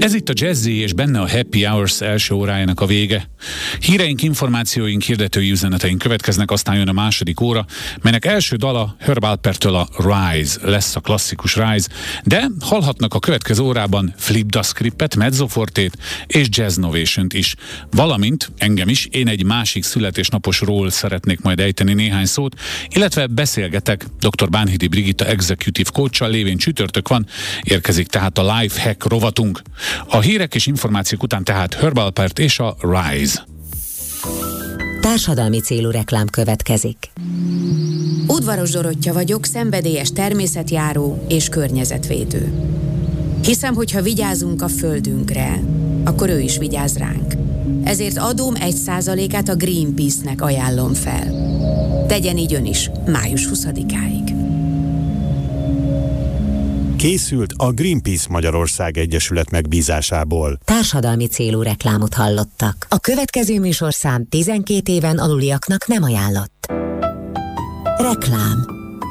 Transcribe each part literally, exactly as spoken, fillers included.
Ez itt a Jazzy, és benne a Happy Hours első órájának a vége. Híreink, információink, hirdetői üzeneteink következnek, aztán jön a második óra, melynek első dala Herb Alperttől a Rise, lesz a klasszikus Rise, de hallhatnak a következő órában Flip the Scriptet, Mezzofortét és Jazz Novation-t is. Valamint engem is, én egy másik születésnaposról szeretnék majd ejteni néhány szót, illetve beszélgetek doktor Bánhidi Brigitta executive coach-sal, lévén csütörtök van, érkezik tehát a Life Hack rovatunk. A hírek és információk után tehát Herb Alpert és a Rise. Társadalmi célú reklám következik. Udvaros Dorottya vagyok, szenvedélyes természetjáró és környezetvédő. Hiszem, hogy ha vigyázunk a földünkre, akkor ő is vigyáz ránk. Ezért adóm egy százalékát a Greenpeace-nek ajánlom fel. Tegyen így ön is, május huszadikáig. Készült a Greenpeace Magyarország Egyesület megbízásából. Társadalmi célú reklámot hallottak. A következő műsorszám tizenkét éven aluliaknak nem ajánlott. Reklám.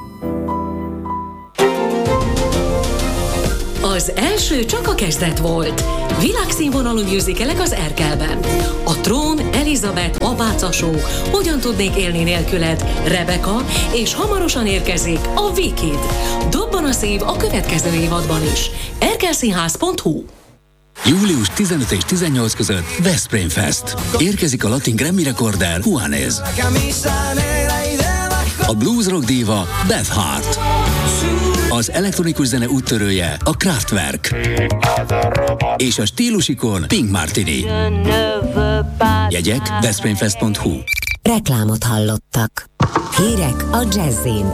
Az első csak a kezdet volt. Világszínvonalú musicalek az Erkelben. A Trón, Elizabeth, Apáca Show, Hogyan tudnék élni nélküled, Rebecca, és hamarosan érkezik a Wicked. Dobban a szív a következő évadban is. erkelszínház pont hu. július tizenöt és tizennyolc között Veszprém Fest. Érkezik a latin Grammy rekorder Juanes. A blues rock díva Beth Hart. Az elektronikus zene úttörője a Kraftwerk. És a stílusikon Pink Martini. Jegyek veszprémfest pont hu. Reklámot hallottak. Hírek a Jazzin.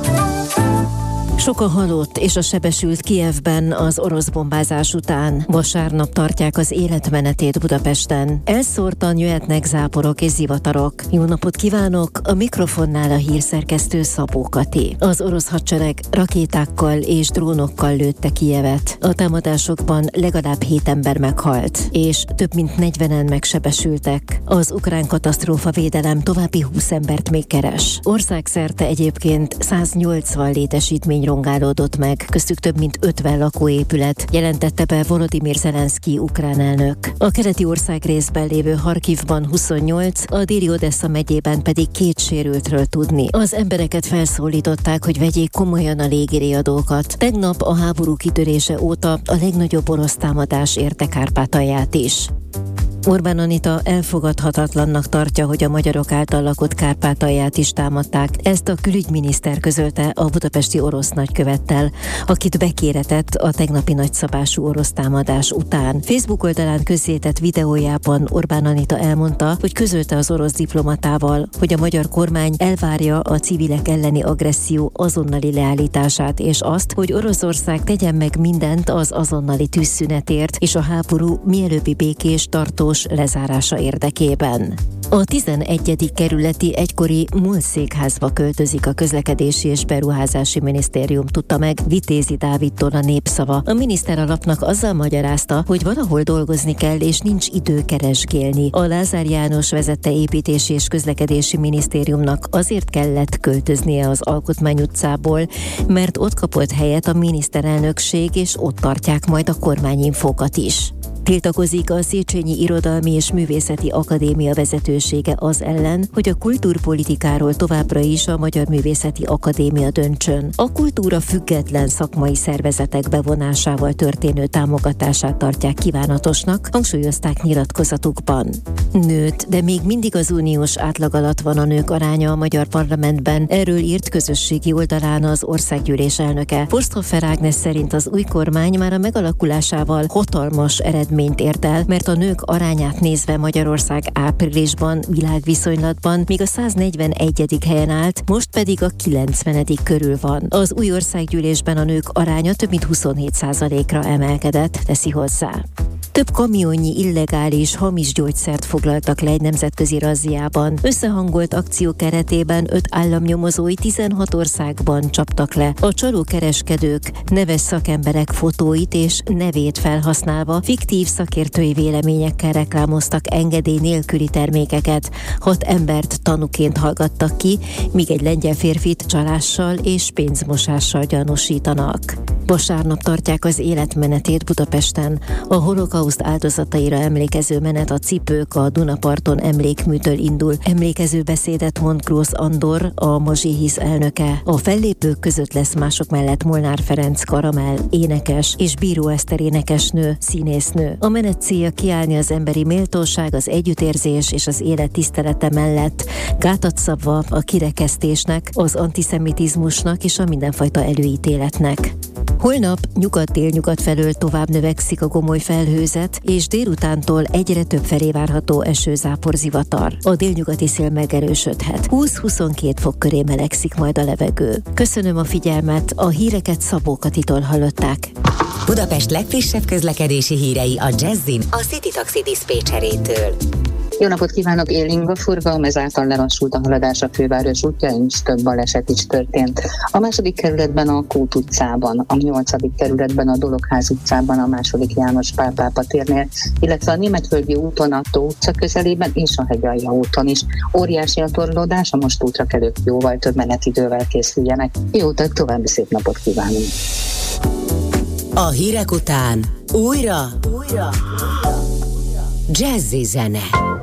Sok a halott és a sebesült Kijevben az orosz bombázás után. Vasárnap tartják az életmenetét Budapesten. Elszórtan jöhetnek záporok és zivatarok. Jó napot kívánok! A mikrofonnál a hírszerkesztő Szabó Kati. Az orosz hadsereg rakétákkal és drónokkal lőtte Kijevet. A támadásokban legalább hét ember meghalt, és több mint negyvenen megsebesültek. Az ukrán katasztrófavédelem további húsz embert még keres. Országszerte egyébként száznyolcvan létesítmény rongálódott meg, köztük több mint ötven lakóépület, jelentette be Volodymyr Zelenszky ukrán elnök. A keleti országrészben lévő Harkivban huszonnyolc, a déli Odessa megyében pedig két sérültről tudni. Az embereket felszólították, hogy vegyék komolyan a légiriadókat. Tegnap a háború kitörése óta a legnagyobb orosz támadás érte Kárpátalját is. Orbán Anita elfogadhatatlannak tartja, hogy a magyarok által lakott Kárpátalját is támadták. Ezt a külügyminiszter közölte a budapesti orosz nagykövettel, akit bekéretett a tegnapi nagyszabású orosz támadás után. Facebook oldalán közzétett videójában Orbán Anita elmondta, hogy közölte az orosz diplomatával, hogy a magyar kormány elvárja a civilek elleni agresszió azonnali leállítását, és azt, hogy Oroszország tegyen meg mindent az azonnali tűzszünetért és a háború mielőbbi békés, tartós lezárása érdekében. A tizenegyedik kerületi egykori MOL székházba költözik a Közlekedési és Beruházási Minisztérium, tudta meg Vitézi Dávidtól a Népszava. A miniszter a lapnak azzal magyarázta, hogy valahol dolgozni kell és nincs idő keresgélni. A Lázár János vezette Építési és Közlekedési Minisztériumnak azért kellett költöznie az Alkotmány utcából, mert ott kapott helyet a miniszterelnökség, és ott tartják majd a kormányinfókat is. Tiltakozik a Széchenyi Irodalmi és Művészeti Akadémia vezetősége az ellen, hogy a kultúrpolitikáról továbbra is a Magyar Művészeti Akadémia döntsön. A kultúra független szakmai szervezetek bevonásával történő támogatását tartják kívánatosnak, hangsúlyozták nyilatkozatukban. Nőtt, de még mindig az uniós átlag alatt van a nők aránya a magyar parlamentben, erről írt közösségi oldalán az országgyűlés elnöke. Forsthofer Ágnes szerint az új kormány már a megalakulásával hatalmas eredményt ért el, mert a nők arányát nézve Magyarország áprilisban világviszonylatban még a száznegyvenegyedik helyen állt, most pedig a kilencvenedik körül van. Az új országgyűlésben a nők aránya több mint huszonhét százalékra emelkedett, teszi hozzá. Több kamionnyi illegális, hamis gyógyszert foglaltak le egy nemzetközi razziában. Összehangolt akció keretében öt államnyomozói tizenhat országban csaptak le. A csalókereskedők neves szakemberek fotóit és nevét felhasználva fiktív szakértői véleményekkel reklámoztak engedély nélküli termékeket. Hat embert tanúként hallgattak ki, míg egy lengyel férfit csalással és pénzmosással gyanúsítanak. Vasárnap tartják az életmenetét Budapesten. A holokauszt áldozataira emlékező menet a Cipők a Dunaparton emlékműtől indul. Emlékező beszédet mond Grósz Andor, a Mazsihisz elnöke. A fellépők között lesz mások mellett Molnár Ferenc Karamell, énekes, és Bíró Eszter énekesnő, színésznő. A menet célja kiállni az emberi méltóság, az együttérzés és az élet tisztelete mellett, gátat szabva a kirekesztésnek, az antiszemitizmusnak és a mindenfajta előítéletnek. Holnap nyugat-délnyugat felől tovább növekszik a gomoly felhőzet, és délutántól egyre több felé várható esőzápor, zivatar. A délnyugati szél megerősödhet. húsz-huszonkettő fok köré melegszik majd a levegő. Köszönöm a figyelmet, a híreket Szabó Katitól hallották. Budapest legfrissebb közlekedési hírei a Jazzin a City Taxi diszpécserétől. Jó napot kívánok, élénk a forgalom, ezáltal lelassult a haladás a főváros útjain, és több baleset is történt. A második kerületben a Kút utcában, a nyolcadik kerületben a Dologház utcában, a második János Pál pápa térnél, illetve a Németvölgyi úton a Tó utca közelében és a Hegyalja úton is. Óriási a torlódás, a most útra kelők jóval több menetidővel készüljenek. Jó utat, további szép napot kívánunk! A hírek után újra, újra, Jazzy zene.